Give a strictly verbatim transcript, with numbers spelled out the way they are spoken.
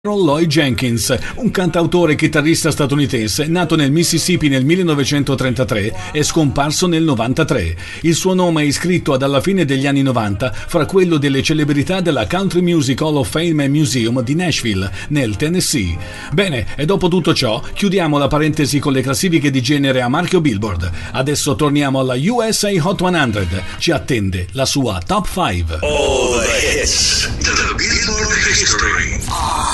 Lloyd Jenkins, un cantautore e chitarrista statunitense nato nel Mississippi nel millenovecentotrentatré e scomparso nel novantatré. Il suo nome è iscritto ad alla fine degli anni novanta fra quello delle celebrità della Country Music Hall of Fame Museum di Nashville, nel Tennessee. Bene, e dopo tutto ciò, chiudiamo la parentesi con le classifiche di genere a marchio Billboard. Adesso torniamo alla U S A Hot cento. Ci attende la sua Top cinque. All the hits to the Billboard history.